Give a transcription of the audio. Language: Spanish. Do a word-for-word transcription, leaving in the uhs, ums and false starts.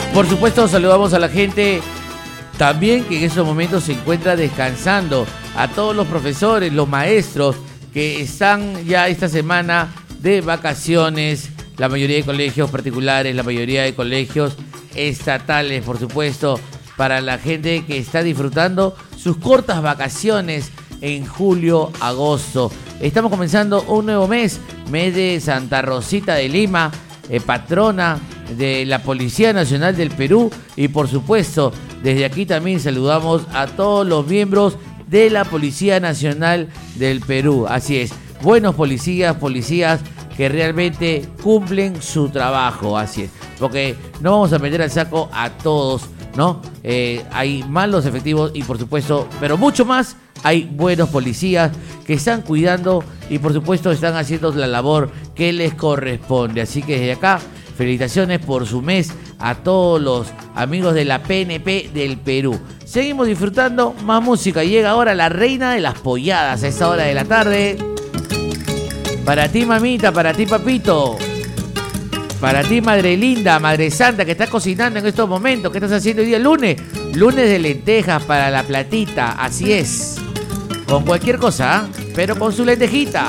Por supuesto, saludamos a la gente también que en estos momentos se encuentra descansando, a todos los profesores, los maestros que están ya esta semana de vacaciones, la mayoría de colegios particulares, la mayoría de colegios estatales, por supuesto, para la gente que está disfrutando sus cortas vacaciones en julio, agosto. Estamos comenzando un nuevo mes, mes de Santa Rosita de Lima, eh, patrona de la Policía Nacional del Perú, y por supuesto, desde aquí también saludamos a todos los miembros de la Policía Nacional del Perú. Así es, buenos policías, policías que realmente cumplen su trabajo, así es, porque no vamos a meter al saco a todos, ¿no? Eh, hay malos efectivos y por supuesto, pero mucho más, hay buenos policías que están cuidando y por supuesto están haciendo la labor que les corresponde. Así que desde acá, felicitaciones por su mes a todos los amigos de la P N P del Perú. Seguimos disfrutando más música. Llega ahora la reina de las polladas a esta hora de la tarde. Para ti, mamita, para ti, papito. Para ti, madre linda, madre santa, que estás cocinando en estos momentos. ¿Qué estás haciendo hoy día lunes? Lunes de lentejas para la platita, así es. Con cualquier cosa, ¿eh? Pero con su lentejita.